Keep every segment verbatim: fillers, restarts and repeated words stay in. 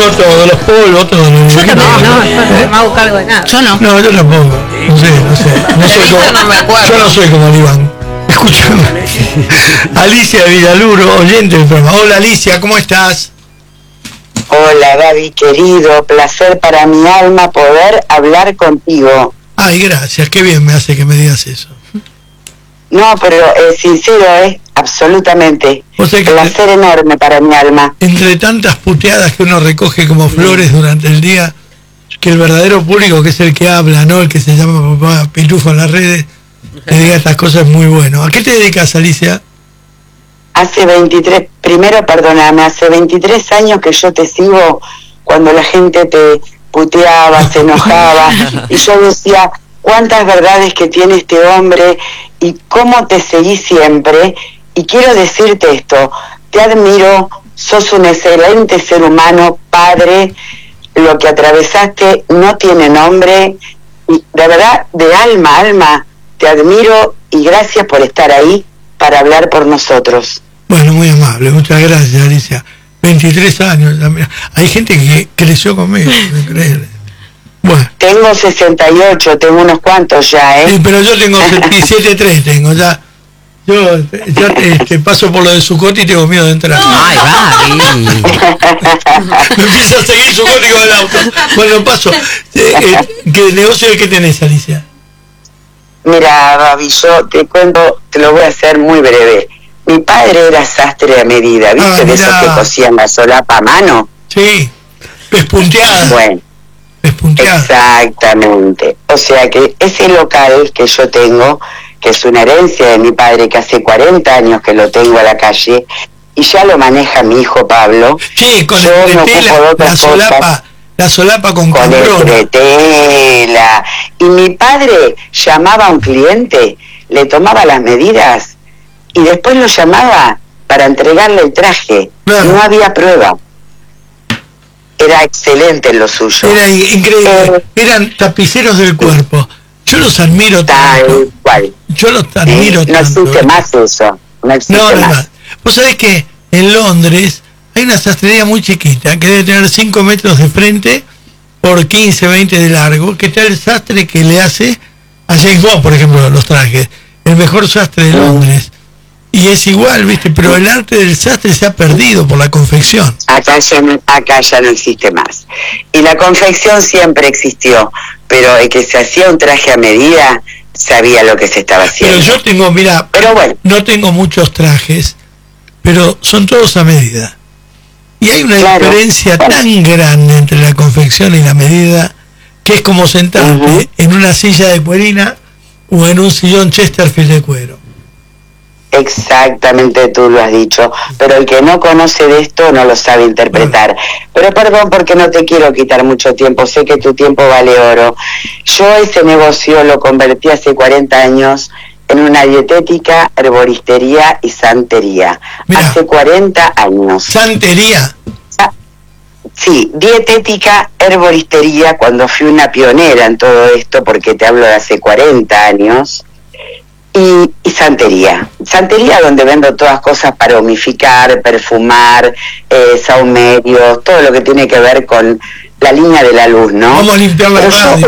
pongo todo, los polvos, todo. Yo también, no, no, yo no me hago cargo de nada. Yo no. No, yo tampoco. No sé, no sé. No soy como, no me acuerdo. Yo no soy como el Iván. Escúchame. Alicia Villaluro, oyente del programa. Hola Alicia, ¿cómo estás? Hola Gaby, querido, placer para mi alma poder hablar contigo. Ay, gracias, qué bien me hace que me digas eso. No, pero eh, sincero, es eh, absolutamente. O sea que placer te... enorme para mi alma. Entre tantas puteadas que uno recoge como flores durante el día, que el verdadero público, que es el que habla, no el que se llama papá Pitufo en las redes, te diga estas cosas, es muy bueno. ¿A qué te dedicas, Alicia? Hace veintitrés, primero perdóname, hace veintitrés años que yo te sigo cuando la gente te puteaba, se enojaba, y yo decía, cuántas verdades que tiene este hombre y cómo te seguí siempre. Y quiero decirte esto, te admiro, sos un excelente ser humano, padre, lo que atravesaste no tiene nombre, y de verdad, de alma, alma, te admiro y gracias por estar ahí para hablar por nosotros. Bueno, muy amable, muchas gracias, Alicia. veintitrés años, hay gente que creció conmigo, increíble. Bueno. Tengo sesenta y ocho, tengo unos cuantos ya, ¿eh? Sí, pero yo tengo setenta y siete tres, tengo ya. Yo ya te, te paso por lo de Zuccotti y tengo miedo de entrar. Ay, va. Me empieza a seguir Zuccotti con el auto. Bueno, paso. Eh, eh, ¿Qué negocio es el que tenés, Alicia? Mira, Babi, yo te cuento, te lo voy a hacer muy breve. Mi padre era sastre a medida, ¿viste? Ah, de esos que cosían la solapa a mano. Sí, pespunteada. Bueno, pespunteada. Exactamente. O sea que ese local que yo tengo, que es una herencia de mi padre, que hace cuarenta años que lo tengo a la calle, y ya lo maneja mi hijo Pablo. Sí, con yo el me ocupo de otras la solapa, cosas. La solapa con Con el de tela. Y mi padre llamaba a un cliente, le tomaba las medidas y después lo llamaba para entregarle el traje. Claro. No había prueba. Era excelente en lo suyo. Era increíble. Eh, Eran tapiceros del cuerpo. Yo los admiro tal tanto. Cual. Yo los admiro eh, no tanto. No existe más eso. No existe no, más. más. Vos sabés que en Londres hay una sastrería muy chiquita que debe tener cinco metros de frente por quince, veinte de largo, que está el sastre que le hace a James Bond, por ejemplo, los trajes. El mejor sastre de Londres. Y es igual, ¿viste? Pero el arte del sastre se ha perdido por la confección. Acá ya no, acá ya no existe más. Y la confección siempre existió, pero el que se hacía un traje a medida sabía lo que se estaba haciendo. Pero yo tengo, mira, pero bueno, no tengo muchos trajes, pero son todos a medida. Y hay una claro. diferencia bueno. tan grande entre la confección y la medida, que es como sentarte uh-huh. en una silla de cuerina o en un sillón Chesterfield de cuero. Exactamente, tú lo has dicho, pero el que no conoce de esto no lo sabe interpretar. Bueno. Pero perdón porque no te quiero quitar mucho tiempo, sé que tu tiempo vale oro. Yo ese negocio lo convertí hace cuarenta años en una dietética, herboristería y santería. Mirá, hace cuarenta años. ¿Santería? Sí, dietética, herboristería, cuando fui una pionera en todo esto, porque te hablo de hace cuarenta años. Y, y santería, santería donde vendo todas cosas para humificar, perfumar, eh, saumerios, todo lo que tiene que ver con la línea de la luz, ¿no? Vamos a limpiar la radio,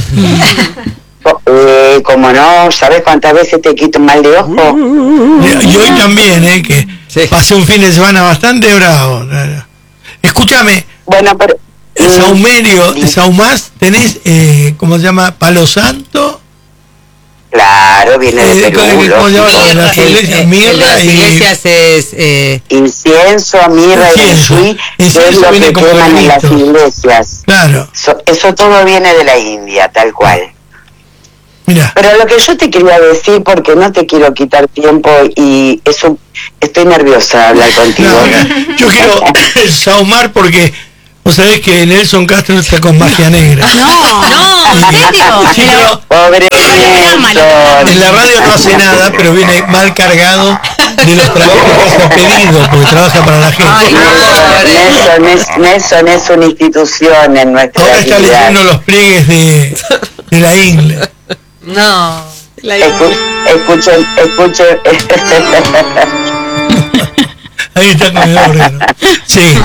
eh, como no, ¿sabes cuántas veces te quito un mal de ojo? Y hoy también, ¿eh? Que sí. Pasé un fin de semana bastante bravo. Escúchame, bueno, pero el saumerio, el saumás, tenés, eh, ¿cómo se llama? Palo santo. Claro, viene de Perú. ¿Cómo se llama? El, las iglesias, el, mirra el de las y... iglesias es... Eh... Incienso, mirra y shui, que es lo que queman en las iglesias. Claro. Eso, eso todo viene de la India, tal cual. Mira. Pero lo que yo te quería decir, porque no te quiero quitar tiempo y es un, estoy nerviosa de hablar contigo. No, yo quiero saumar porque... Vos sabés que Nelson Castro está con magia negra. No, no, ¿en serio? Sí, pero pobre Nelson. En la radio no hace nada, pero viene mal cargado de los trabajos que hace a pedido, porque trabaja para la gente. Ay, no, Nelson, es, Nelson es una institución en nuestra Ahora está vida. leyendo los pliegues de, de la ingle. No. La Escu- escuchen, escuchen. Ahí está con el órgano. Sí.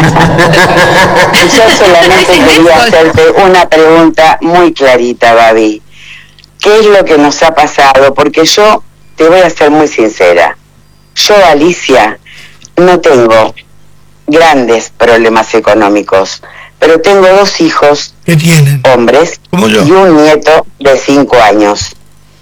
Yo solamente quería hacerte una pregunta muy clarita, Babi. ¿Qué es lo que nos ha pasado? Porque yo te voy a ser muy sincera. Yo, Alicia, no tengo grandes problemas económicos, pero tengo dos hijos. ¿Qué tienen? Hombres. Como yo. Y un nieto de cinco años.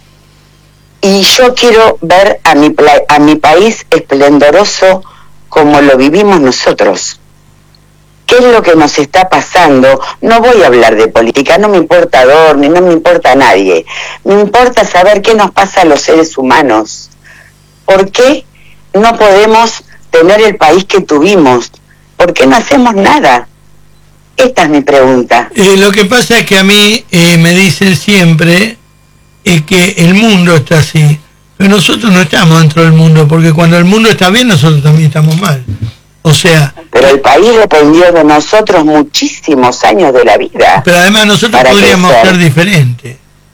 Y yo quiero ver a mi, pla- a mi país esplendoroso como lo vivimos nosotros. ¿Qué es lo que nos está pasando? No voy a hablar de política, no me importa Adorno, no me importa a nadie. Me importa saber qué nos pasa a los seres humanos. ¿Por qué no podemos tener el país que tuvimos? ¿Por qué no hacemos nada? Esta es mi pregunta. Eh, lo que pasa es que a mí eh, me dicen siempre eh, que el mundo está así, pero nosotros no estamos dentro del mundo, porque cuando el mundo está bien, nosotros también estamos mal. O sea... Pero el país dependió de nosotros muchísimos años de la vida. Pero además nosotros podríamos ser diferentes.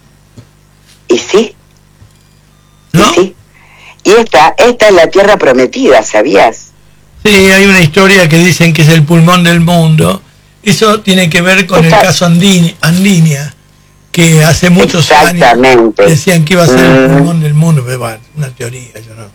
Y sí. ¿No? Y sí. Y esta, esta es la tierra prometida, ¿sabías? Sí, hay una historia que dicen que es el pulmón del mundo. Eso tiene que ver con Esta... el caso Andini, Andinia, que hace muchos años decían que iba a ser mm. el pulmón del mundo, pero bueno, una teoría, yo no.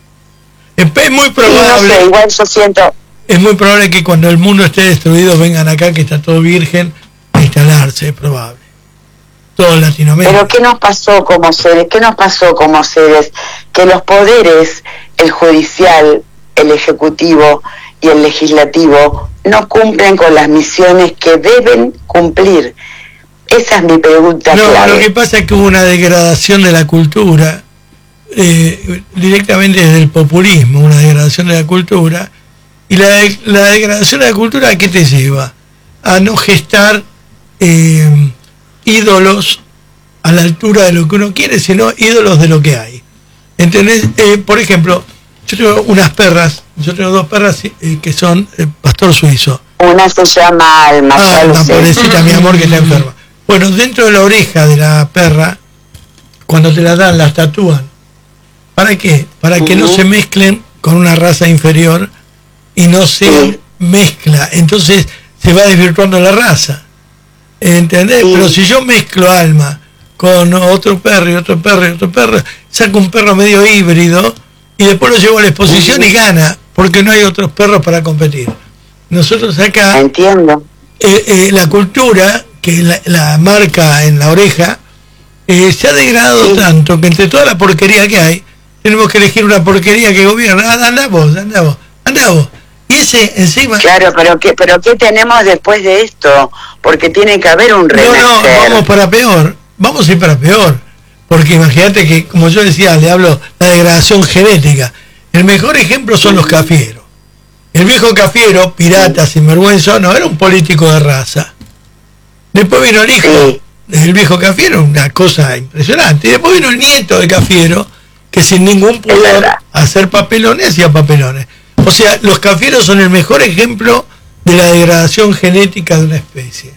Es muy probable, sí, no sé, igual yo siento... es muy probable que cuando el mundo esté destruido vengan acá, que está todo virgen, a instalarse, es probable. Todo Latinoamérica. Pero ¿qué nos pasó como seres? ¿Qué nos pasó como seres? Que los poderes, el judicial, el ejecutivo y el legislativo, no cumplen con las misiones que deben cumplir. Esa es mi pregunta no, clave. Lo que pasa es que hubo una degradación de la cultura, eh, directamente desde el populismo, una degradación de la cultura, y la, de, la degradación de la cultura, ¿a qué te lleva? A no gestar eh, ídolos a la altura de lo que uno quiere, sino ídolos de lo que hay. ¿Entendés? Eh, por ejemplo, yo tengo unas perras, yo tengo dos perras eh, que son eh, pastor suizo. Una se llama Alma. Ah, la pobrecita, mi amor, que está enferma. Bueno, dentro de la oreja de la perra, cuando te la dan, las tatúan. ¿Para qué? Para que uh-huh. no se mezclen con una raza inferior y no se sí. mezcla. Entonces se va desvirtuando la raza. ¿Entendés? Sí. Pero si yo mezclo Alma con otro perro y otro perro y otro perro, saco un perro medio híbrido y después lo llevo a la exposición uh-huh. y gana, porque no hay otros perros para competir. Nosotros acá... Entiendo. Eh, eh, la cultura que la, la marca en la oreja eh, se ha degradado sí. tanto que entre toda la porquería que hay tenemos que elegir una porquería que gobierna. Ah, anda vos, anda vos, anda vos. Y ese encima... Claro, pero ¿qué, pero ¿qué tenemos después de esto? Porque tiene que haber un renacer. No, no, vamos para peor, vamos a ir para peor. Porque imagínate que, como yo decía, le hablo la degradación genética. El mejor ejemplo son los cafieros. El viejo cafiero, pirata, sinvergüenza, no, era un político de raza. Después vino el hijo sí. del viejo cafiero, una cosa impresionante. Y después vino el nieto del cafiero, que sin ningún pudor hacer papelones, hacía papelones. O sea, los cafieros son el mejor ejemplo de la degradación genética de una especie.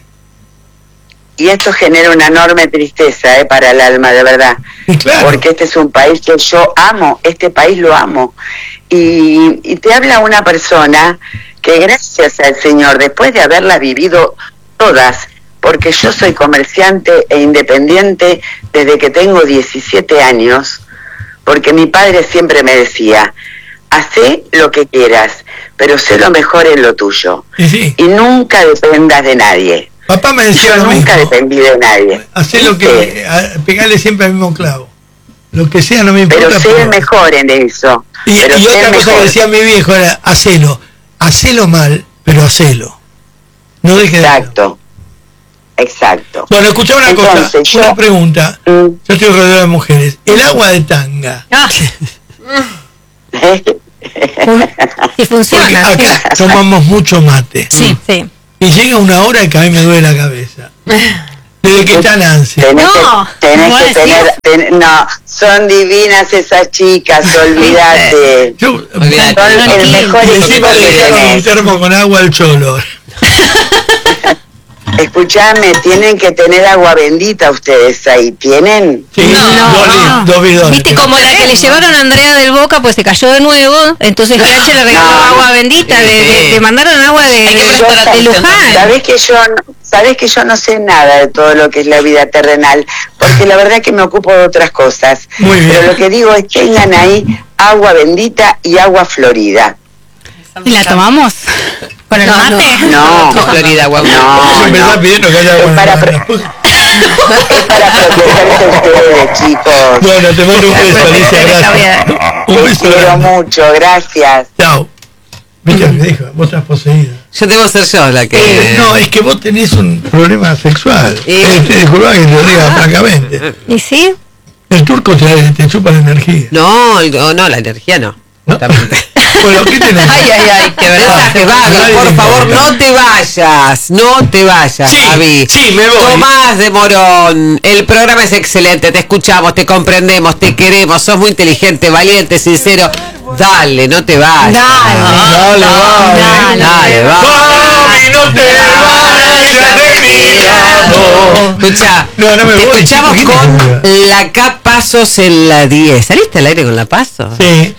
Y esto genera una enorme tristeza eh, para el alma, de verdad. Y claro. Porque este es un país que yo amo, este país lo amo. Y, y te habla una persona que gracias al Señor, después de haberlas vivido todas, porque yo soy comerciante e independiente desde que tengo diecisiete años, porque mi padre siempre me decía, hacé lo que quieras, pero sé lo mejor en lo tuyo. Sí, sí. Y nunca dependas de nadie. Papá me decía yo lo nunca mismo. dependí de nadie. Hacé lo que, pegarle siempre al mismo clavo. Lo que sea no me importa. Pero sé pero... mejor en eso. Y, pero y otra cosa que decía mi viejo era, hacelo, hacelo mal, pero hacelo. No dejes de Exacto, exacto. Bueno, escuchá una Entonces, cosa, yo... una pregunta. Mm. Yo estoy rodeado de mujeres. El agua de tanga. Ah. Y funciona. Porque acá sí. tomamos mucho mate. Sí, sí. Y llega una hora que a mí me duele la cabeza. Desde que está Nancy. Tenés no, que, tenés no que tener, ten, no, son divinas esas chicas, olvídate. Yo, olvídate. Son el mejor y encima le dejaron un termo con agua al cholo. Escuchame, tienen que tener agua bendita ustedes ahí, ¿tienen? Sí, No, dos, no. dos bidones. Viste como la que le llevaron a Andrea del Boca, pues se cayó de nuevo, entonces Grache le regaló No. agua bendita, de, de- le mandaron agua de, Hay que de, prestar de atención Luján. también. Sabés que yo, sabés que yo no sé nada de todo lo que es la vida terrenal, porque la verdad que me ocupo de otras cosas. Muy bien. Pero lo que digo es que tengan ahí agua bendita y agua florida. ¿Y la tomamos? ¿Con el No, mate? No, No, Florida, guau. no, Me está no. pidiendo que haya agua Es en para la- pro- Es para protegerse ustedes, chicos. Bueno, te mando un beso, Alicia, gracias. Un Te beso quiero grande. mucho, gracias. Chao. ¿Viste lo que dijo? Vos estás poseída. Yo debo ser yo la que... Eh, no, es que vos tenés un problema sexual. Y- Eh, te disculpa que te lo diga francamente. ¿Y sí? El turco te, te chupa la energía. No, el- no, no, la energía no. ¿No? Justamente. Bueno, ¿qué tenés? Ay, ay, ay, qué mensaje, Babi, Nadie por te favor, importa. no te vayas, no te vayas, Sí, Babi. sí, me voy. Tomás de Morón, el programa es excelente, te escuchamos, te comprendemos, te queremos, sos muy inteligente, valiente, sincero. Dale, no te vayas. Dale. Dale, Babi. Dale. Dale, va. Babi, no te vayas de mi lado. Escucha, No, no me te voy, escuchamos chico, ¿quién con te la K Pasos en la diez. ¿Saliste al aire con la Paso? Sí.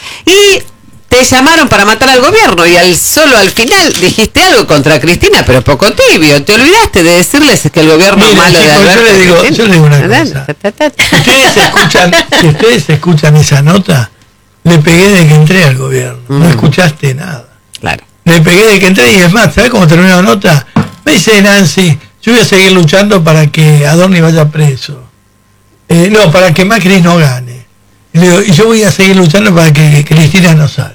Y te llamaron para matar al gobierno y al solo al final dijiste algo contra Cristina, pero poco tibio. Te olvidaste de decirles que el gobierno Miren, malo de chicos, yo Alberto les digo- Cristina. yo les digo una ¿Verdad? cosa. Si ustedes escuchan, si ustedes escuchan esa nota, le pegué de que entré al gobierno. No Mm. escuchaste nada. Claro. Le pegué de que entré y es más, ¿sabes cómo terminó la nota? Me dice Nancy, yo voy a seguir luchando para que Adorni vaya preso. Eh, no, para que Macri no gane. Y, le digo, y yo voy a seguir luchando para que Cristina no salga.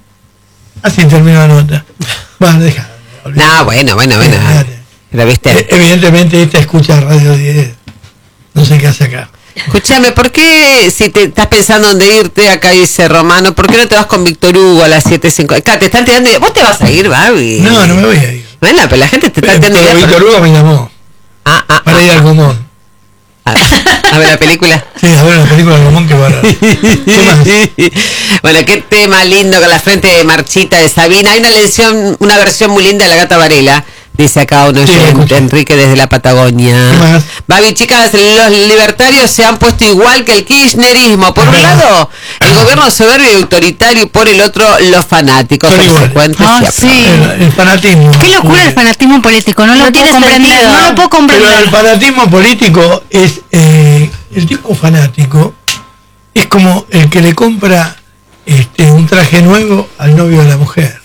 Así terminó la nota. Bueno, deja. No, bueno, bueno, bueno. Olvídate. Pero viste. Eh, Evidentemente esta escucha Radio diez. No sé qué hace acá. Escúchame, ¿por qué si te estás pensando en irte acá dice Romano, ¿por qué no te vas con Víctor Hugo a las siete cinco? Acá te están tirando ideas. ¿Vos te vas a ir, Babi? No, no me voy a ir. Bueno, pero la gente te está Pero, tirando pero ideas. Víctor Hugo me llamó Ah, ah, para ir ah, al Gomón. ah. A ver la película. Sí, a ver la película del Gomón que va a ¿Qué más? Bueno, qué tema lindo con la frente de marchita de Sabina. Hay una lección, una versión muy linda de La Gata Varela. Dice acá uno Sí, la oyente, escuché. Enrique desde la Patagonia. ¿Qué más? Babi, chicas, los libertarios se han puesto igual que el kirchnerismo. Por un Ajá. lado, el gobierno soberbio y autoritario, y por el otro, los fanáticos Son iguales. consecuentes. Ah, y sí. El, el fanatismo. Qué locura el fanatismo político, no, lo No puedo tiene comprender, sentido. no lo puedo Pero comprender. el fanatismo político es eh, el tipo fanático es como el que le compra este un traje nuevo al novio de la mujer.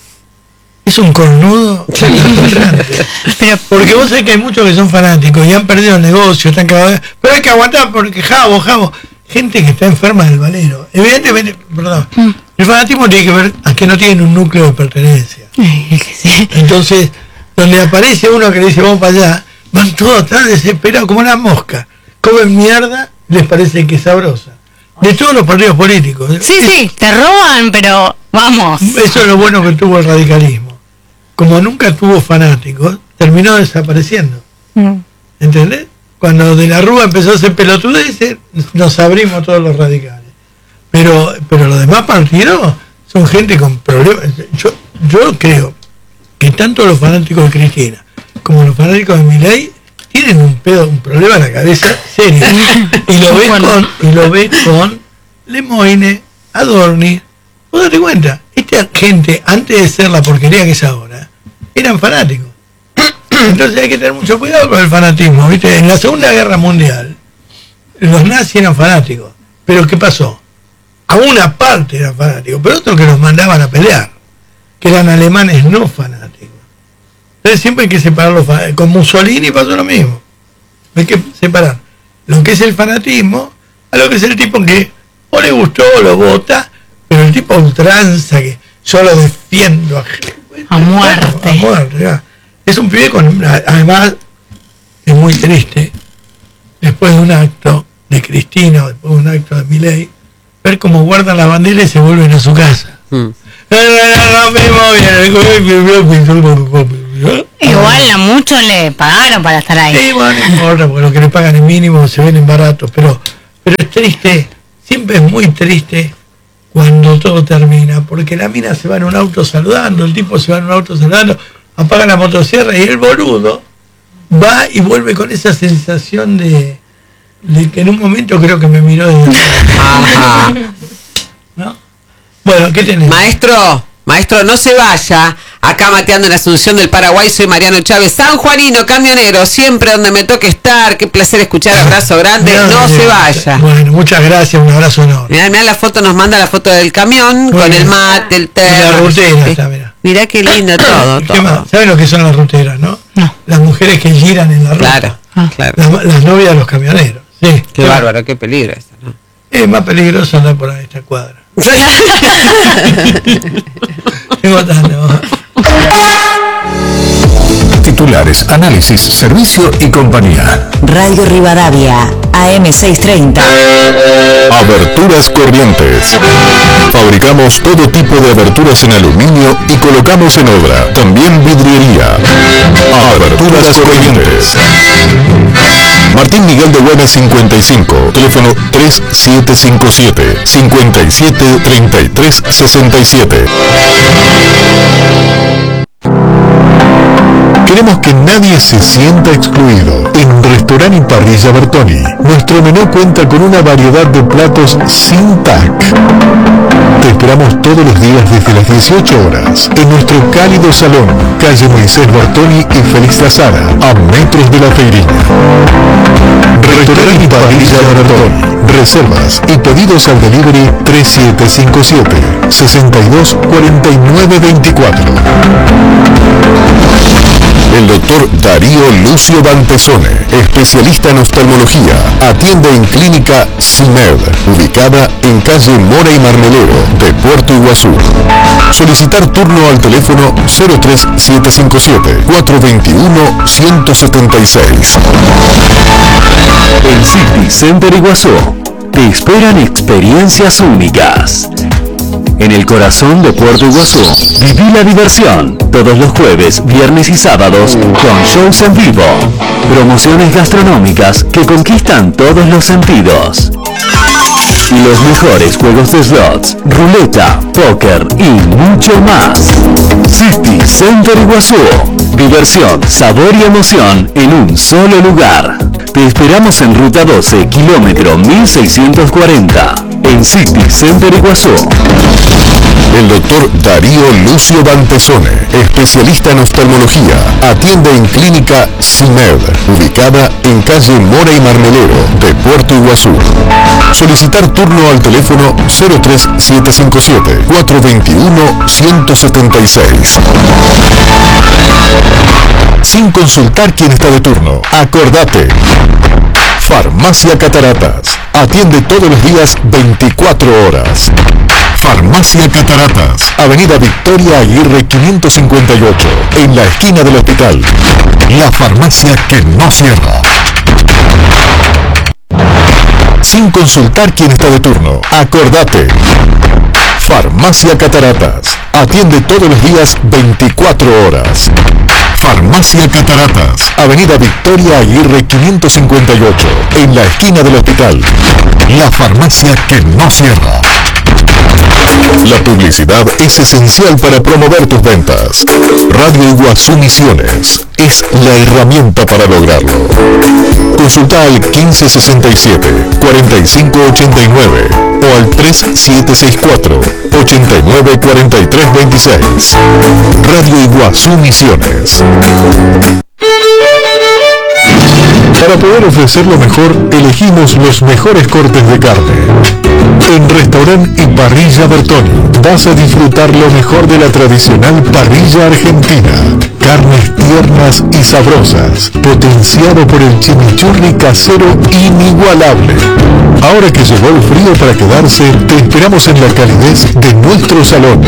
Es un cornudo impresionante. Pero Porque vos sabés que hay muchos que son fanáticos y han perdido el negocio, están cagados. Pero hay que aguantar porque jabo, jabo. Gente que está enferma del valero. Evidentemente, perdón, el fanatismo tiene que ver a que no tienen un núcleo de pertenencia. Ay, que sí. Entonces, donde aparece uno que le dice vamos para allá, van todos tan desesperados como una mosca. Comen mierda, les parece que es sabrosa. De todos los partidos políticos. Sí, sí, te roban, pero vamos. Eso es lo bueno que tuvo el radicalismo. Como nunca tuvo fanáticos, terminó desapareciendo. Mm. ¿Entendés? Cuando De la Rúa empezó a hacer pelotudeces, nos abrimos todos los radicales. Pero, pero los demás partidos son gente con problemas. Yo, yo creo que tanto los fanáticos de Cristina como los fanáticos de Milei tienen un pedo, un problema en la cabeza serio. Y lo ves Bueno. con, y lo ves con Lemoine, Adorni. Vos date cuenta, esta gente, antes de ser la porquería que es ahora, eran fanáticos. Entonces hay que tener mucho cuidado con el fanatismo, ¿viste? En la Segunda Guerra Mundial, los nazis eran fanáticos. Pero ¿qué pasó? A una parte eran fanáticos, pero otros que los mandaban a pelear, que eran alemanes no fanáticos. Entonces siempre hay que separar los fanáticos. Con Mussolini pasó lo mismo. Hay que separar lo que es el fanatismo a lo que es el tipo que o le gustó o lo vota, pero el tipo a ultranza que yo lo defiendo a, A muerte. a muerte, ya. Es un pibe con, además es muy triste después de un acto de Cristina o después de un acto de Milei ver cómo guardan la bandera y se vuelven a su casa. Mm. Igual a muchos le pagaron para estar ahí. Sí, bueno, no importa, porque lo que le pagan es mínimo, se ven en baratos, pero, pero es triste, siempre es muy triste cuando todo termina, porque la mina se va en un auto saludando, el tipo se va en un auto saludando, apaga la motosierra y el boludo va y vuelve con esa sensación de, de que en un momento creo que me miró de... Ajá. ¿No? Bueno, ¿qué tenés? Maestro, maestro, no se vaya. Acá mateando en Asunción del Paraguay, soy Mariano Chávez, sanjuanino, camionero, siempre donde me toque estar. Qué placer escuchar, abrazo grande, no, no se vaya. Bueno, muchas gracias, un abrazo enorme. Mirá, mirá la foto, nos manda la foto del camión, muy con bien. El mate, el termo. Y la rutera está, mirá. Mirá qué lindo todo, todo. ¿Saben lo que son las ruteras, no? No. Las mujeres que giran en la ruta. Claro, ah. claro. Las, las novias de los camioneros. Sí, qué claro. bárbaro, qué peligro esto, ¿no? Es más peligroso andar por ahí, esta cuadra. Tengo tanto. Titulares, análisis, servicio y compañía. Radio Rivadavia, A M seiscientos treinta. Aberturas Corrientes. Fabricamos todo tipo de aberturas en aluminio y colocamos en obra. También vidriería. Aberturas Corrientes. Martín Miguel de Güemes cincuenta y cinco. Teléfono tres siete cinco siete, cinco siete tres tres seis siete. Queremos que nadie se sienta excluido. En Restaurant y Parrilla Bertoni, nuestro menú cuenta con una variedad de platos sin tac. Te esperamos todos los días desde las dieciocho horas en nuestro cálido salón, calle Moisés Bertoni y Félix de Azara, a metros de la Feiriña. Restaurant y Parrilla Bertoni. Reservas y pedidos al delivery tres siete cinco siete, seis dos cuatro nueve dos cuatro. El doctor Darío Lucio Bantesone, especialista en oftalmología, atiende en Clínica CIMED, ubicada en calle Mora y Marmelero de Puerto Iguazú. Solicitar turno al teléfono cero tres siete cinco siete, cuatro dos uno, uno siete seis. En City Center Iguazú te esperan experiencias únicas. En el corazón de Puerto Iguazú, viví la diversión todos los jueves, viernes y sábados con shows en vivo, promociones gastronómicas que conquistan todos los sentidos y los mejores juegos de slots, ruleta, póker y mucho más. City Center Iguazú, diversión, sabor y emoción en un solo lugar. Te esperamos en Ruta doce, kilómetro mil seiscientos cuarenta, en City Center Iguazú. El doctor Darío Lucio Bantesone, especialista en oftalmología, atiende en Clínica CIMED, ubicada en calle Mora y Marmelero de Puerto Iguazú. Solicitar turno al teléfono cero tres siete cinco siete, cuatro dos uno, uno siete seis. Sin consultar quién está de turno, acordate. Farmacia Cataratas, atiende todos los días veinticuatro horas. Farmacia Cataratas, Avenida Victoria Aguirre quinientos cincuenta y ocho, en la esquina del hospital. La farmacia que no cierra. Sin consultar quién está de turno, acordate. Farmacia Cataratas, atiende todos los días veinticuatro horas. Farmacia Cataratas, Avenida Victoria Aguirre quinientos cincuenta y ocho, en la esquina del hospital. La farmacia que no cierra. La publicidad es esencial para promover tus ventas. Radio Iguazú Misiones es la herramienta para lograrlo. Consulta al quince sesenta y siete, cuarenta y cinco ochenta y nueve o al tres siete seis cuatro, ochenta y nueve cuarenta y tres veintiséis. Radio Iguazú Misiones. Para poder ofrecer lo mejor, elegimos los mejores cortes de carne. En Restaurant y Parrilla Bertoni vas a disfrutar lo mejor de la tradicional parrilla argentina. Carnes tiernas y sabrosas, potenciado por el chimichurri casero inigualable. Ahora que llegó el frío para quedarse, te esperamos en la calidez de nuestro salón.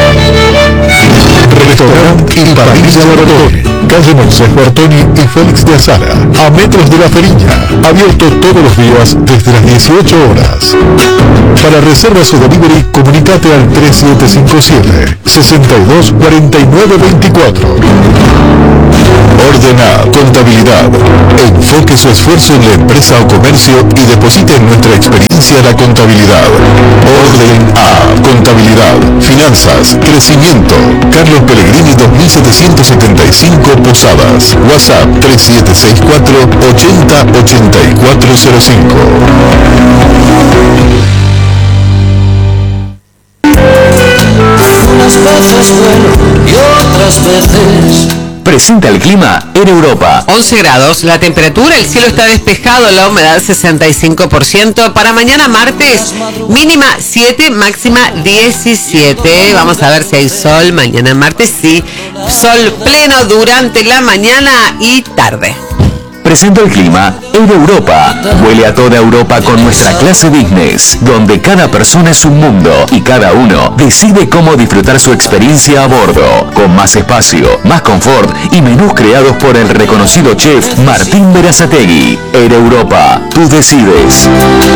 Restaurant y Parrilla Bertoni, calle Moisés Bertoni y Félix de Azara, a metros de la Feiriña, abierto todos los días desde las dieciocho horas. Para reservas o delivery, comunicate al tres siete cinco siete, seis dos cuatro nueve dos cuatro. Ordena con Contabilidad. Enfoque su esfuerzo en la empresa o comercio y deposite en nuestra experiencia la contabilidad. Orden A. Contabilidad, finanzas, crecimiento. Carlos Pellegrini dos mil setecientos setenta y cinco Posadas. WhatsApp tres siete seis cuatro ochenta ochenta y cuatro cero cinco. Unas veces bueno y otras veces. Presenta el clima en Europa. once grados, la temperatura, el cielo está despejado, la humedad sesenta y cinco por ciento. Para mañana martes, mínima siete, máxima diecisiete. Vamos a ver si hay sol mañana martes, sí. Sol pleno durante la mañana y tarde. Presenta el clima en Europa. Vuele a toda Europa con nuestra clase business, donde cada persona es un mundo y cada uno decide cómo disfrutar su experiencia a bordo, con más espacio, más confort y menús creados por el reconocido chef Martín Berazategui. En Europa, tú decides.